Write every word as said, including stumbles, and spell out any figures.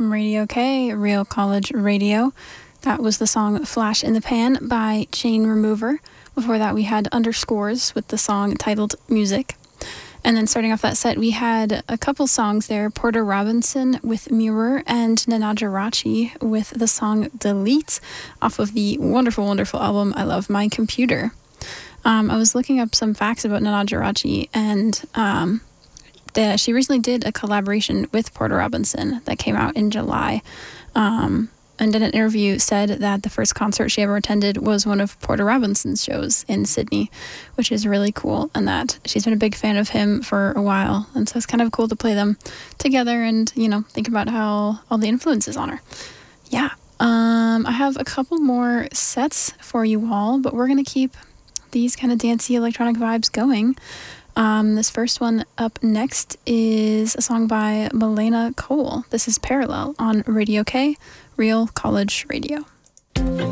from Radio K, Real College Radio. That was the song Flash in the Pan by Chain Remover. Before that, we had Underscores with the song titled Music. And then starting off that set, we had a couple songs there, Porter Robinson with Mirror and Nana Jirachi with the song Delete off of the wonderful, wonderful album I Love My Computer. Um, I was looking up some facts about Nana Jirachi, and um, the, she recently did a collaboration with Porter Robinson that came out in July. Um, and in an interview said that the first concert she ever attended was one of Porter Robinson's shows in Sydney, which is really cool, and that she's been a big fan of him for a while, and so it's kind of cool to play them together and, you know, think about how all the influences on her. Yeah. Um, I have a couple more sets for you all, but we're going to keep these kind of dancey electronic vibes going. Um, this first one up next is a song by Milena Cole. This is Parallel on Radio K, Real College Radio.